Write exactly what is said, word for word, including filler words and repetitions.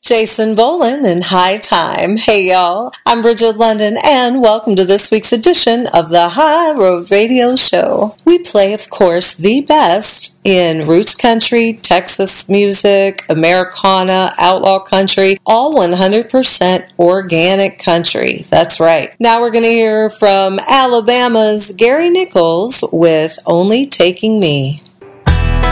Jason Boland and High Time. Hey y'all, I'm Bridget London and welcome to this week's edition of the High Road Radio Show. We play, of course, the best in roots country, Texas music, Americana, outlaw country, all one hundred percent organic country. That's right. Now we're going to hear from Alabama's Gary Nichols with Only Taking Me.